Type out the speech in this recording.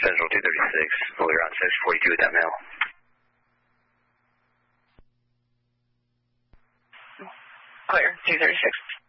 Central 236. We'll be around 642 with that mail. Clear, 236.